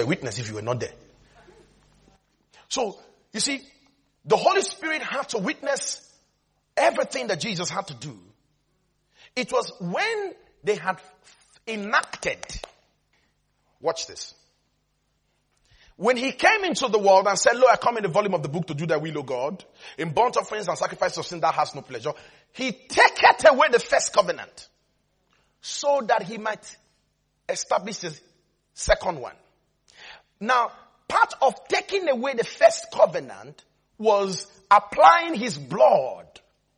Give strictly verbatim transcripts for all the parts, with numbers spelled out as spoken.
a witness if you were not there. So, you see, the Holy Spirit had to witness everything that Jesus had to do. It was when they had enacted, watch this. When he came into the world and said, "Lo, I come in the volume of the book to do thy will, O God. In burnt offerings and sacrifice of sin thou hast no pleasure." He taketh away the first covenant so that he might establish the second one. Now, part of taking away the first covenant was applying his blood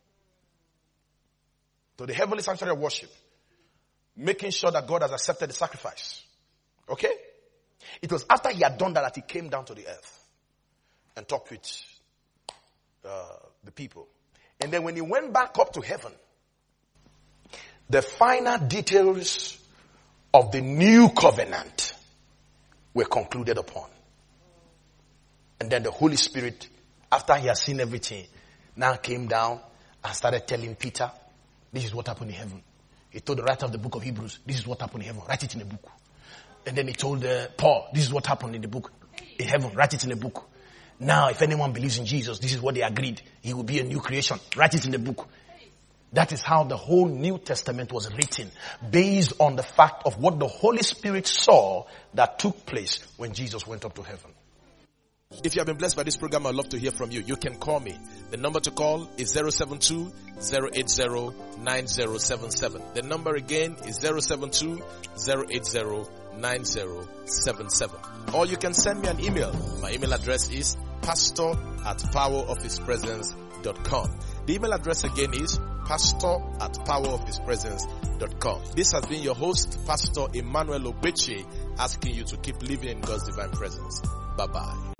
to the heavenly sanctuary of worship, making sure that God has accepted the sacrifice. Okay? It was after he had done that that he came down to the earth and talked with uh, the people. And then when he went back up to heaven, the final details of the new covenant were concluded upon. And then the Holy Spirit, after he had seen everything, now came down and started telling Peter, "This is what happened in heaven." He told the writer of the book of Hebrews, "This is what happened in heaven. Write it in a book." And then he told uh, Paul, "This is what happened in the book, in heaven. Write it in a book." Now, if anyone believes in Jesus, this is what they agreed. He will be a new creation. Write it in the book. That is how the whole New Testament was written, based on the fact of what the Holy Spirit saw that took place when Jesus went up to heaven. If you have been blessed by this program, I'd love to hear from you. You can call me. The number to call is zero seven two, zero eight zero, nine zero seven seven. The number again is zero seven two, zero eight zero, nine zero seven seven. Or you can send me an email. My email address is pastor at powerofhispresence dot com. The email address again is pastor at powerofhispresence dot com. This has been your host, Pastor Emmanuel Obeche, asking you to keep living in God's divine presence. Bye-bye.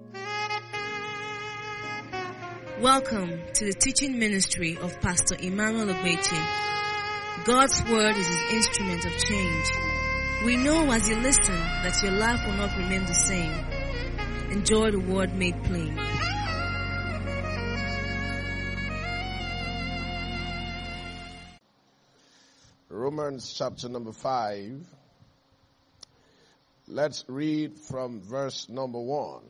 Welcome to the teaching ministry of Pastor Emmanuel Obeche. God's word is his instrument of change. We know as you listen that your life will not remain the same. Enjoy the word made plain. Romans chapter number five. Let's read from verse number one.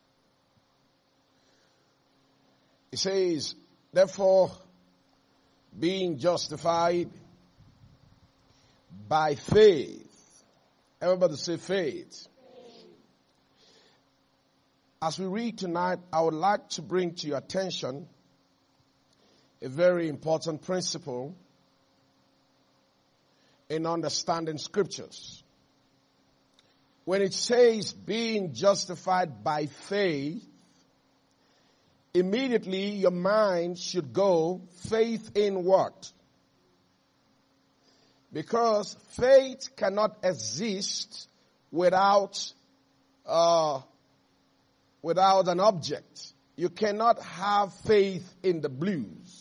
It says, "Therefore, being justified by faith." Everybody say faith. As we read tonight, I would like to bring to your attention a very important principle in understanding scriptures. When it says being justified by faith, immediately your mind should go, faith in what? Because faith cannot exist without uh, without an object. You cannot have faith in the blues.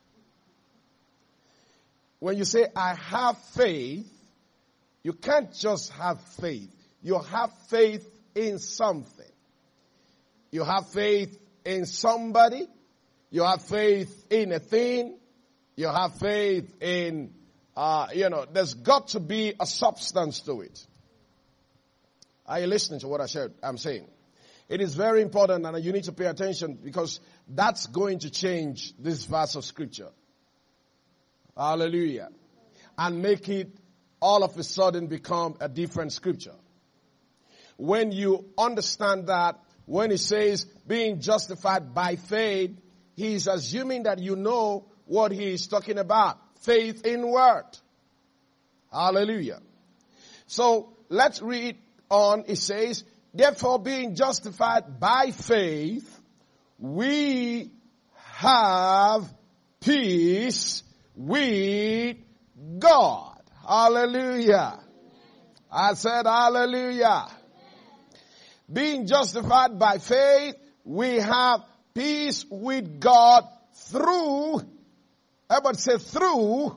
When you say, "I have faith," you can't just have faith. You have faith in something. You have faith in somebody. You have faith in a thing. You have faith in, uh, you know, there's got to be a substance to it. Are you listening to what I said? I'm saying? It is very important and you need to pay attention because that's going to change this verse of scripture. Hallelujah. And make it all of a sudden become a different scripture. When you understand that, when he says being justified by faith, he is assuming that you know what he is talking about. Faith in word. Hallelujah. So let's read on. It says, "Therefore being justified by faith, we have peace with God." Hallelujah. I said hallelujah. Being justified by faith, we have peace with God through, everybody say through,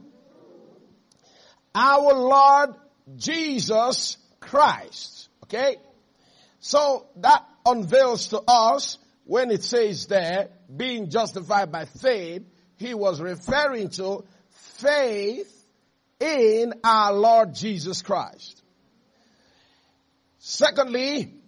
our Lord Jesus Christ. Okay? So that unveils to us when it says there, being justified by faith, he was referring to faith in our Lord Jesus Christ. Secondly,